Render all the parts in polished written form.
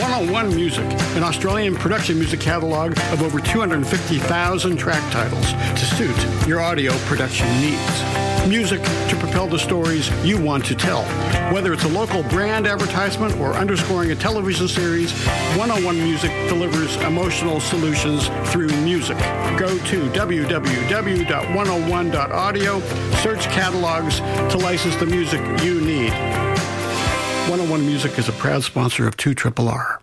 101 Music, an Australian production music catalog of over 250,000 track titles to suit your audio production needs. Music to propel the stories you want to tell. Whether it's a local brand advertisement or underscoring a television series, 101 Music delivers emotional solutions through music. Go to www.101.audio, search catalogs to license the music you need. 101 Music is a proud sponsor of 2RRR.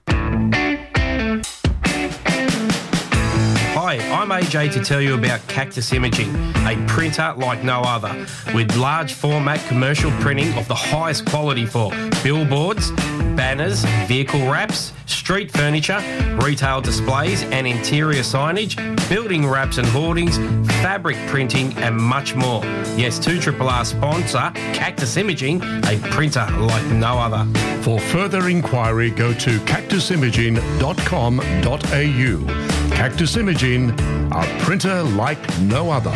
Hi, I'm AJ to tell you about Cactus Imaging, a printer like no other, with large format commercial printing of the highest quality for billboards, banners, vehicle wraps, street furniture, retail displays and interior signage, building wraps and hoardings, fabric printing and much more. Yes, 2RRR sponsor Cactus Imaging, a printer like no other. For further inquiry, go to cactusimaging.com.au. Cactus Imaging, a printer like no other.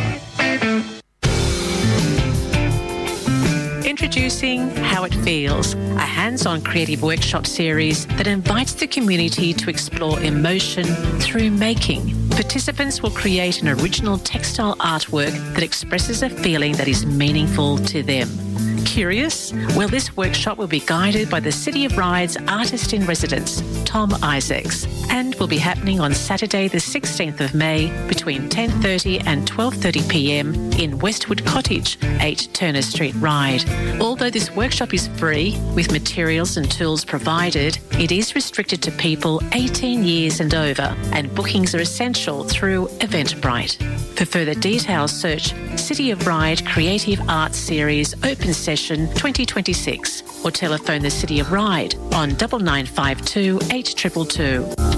Introducing How It Feels, a hands-on creative workshop series that invites the community to explore emotion through making. Participants will create an original textile artwork that expresses a feeling that is meaningful to them. Curious? Well, this workshop will be guided by the City of Ryde's artist-in-residence, Tom Isaacs, and will be happening on Saturday the 16th of May between 10:30 and 12:30 p.m. in Westwood Cottage, 8 Turner Street, Ryde. Although this workshop is free, with materials and tools provided, it is restricted to people 18 years and over, and bookings are essential through Eventbrite. For further details, search City of Ryde Creative Arts Series Open Session 2026 or telephone the City of Ryde on 9952 822.